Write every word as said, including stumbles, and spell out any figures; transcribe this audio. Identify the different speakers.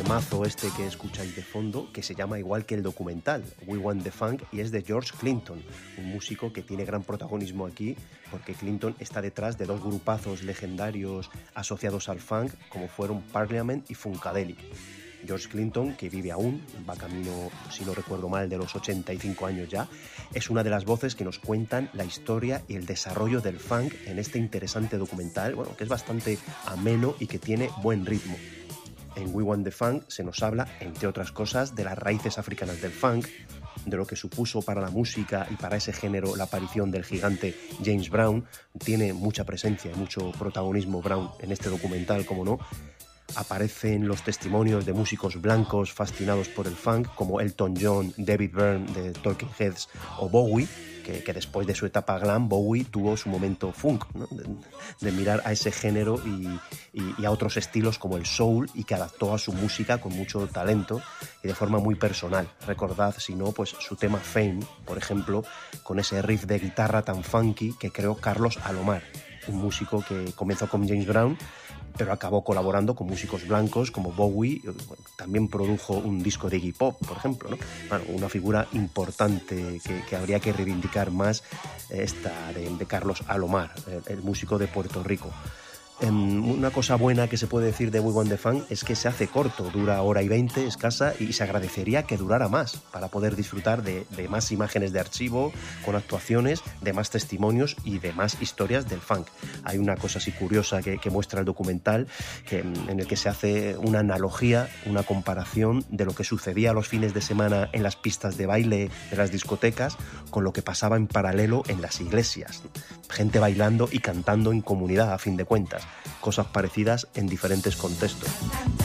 Speaker 1: temazo este que escucháis de fondo, que se llama igual que el documental, We Want the Funk, y es de George Clinton, un músico que tiene gran protagonismo aquí, porque Clinton está detrás de dos grupazos legendarios asociados al funk, como fueron Parliament y Funkadelic. George Clinton, que vive aún, va camino, si no recuerdo mal, de los ochenta y cinco años ya, es una de las voces que nos cuentan la historia y el desarrollo del funk en este interesante documental, bueno, que es bastante ameno y que tiene buen ritmo. En We Want the Funk se nos habla, entre otras cosas, de las raíces africanas del funk, de lo que supuso para la música y para ese género la aparición del gigante James Brown. Tiene mucha presencia y mucho protagonismo Brown en este documental, como no. Aparecen los testimonios de músicos blancos fascinados por el funk, como Elton John, David Byrne de Talking Heads o Bowie, que, que después de su etapa glam, Bowie tuvo su momento funk, ¿no? de, de mirar a ese género y, y, y a otros estilos como el soul, y que adaptó a su música con mucho talento y de forma muy personal. Recordad, si no, pues su tema Fame, por ejemplo, con ese riff de guitarra tan funky que creó Carlos Alomar, un músico que comenzó con James Brown, pero acabó colaborando con músicos blancos como Bowie. También produjo un disco de Iggy Pop, por ejemplo, ¿no? Bueno, una figura importante que, que habría que reivindicar más, esta de, de Carlos Alomar, el, el músico de Puerto Rico. Um, una cosa buena que se puede decir de We Want the Funk es que se hace corto, dura hora y veinte, escasa, y se agradecería que durara más para poder disfrutar de, de más imágenes de archivo, con actuaciones, de más testimonios y de más historias del funk. Hay una cosa así curiosa que, que muestra el documental, que, en el que se hace una analogía, una comparación de lo que sucedía los fines de semana en las pistas de baile de las discotecas con lo que pasaba en paralelo en las iglesias. Gente bailando y cantando en comunidad, a fin de cuentas. Cosas parecidas en diferentes contextos.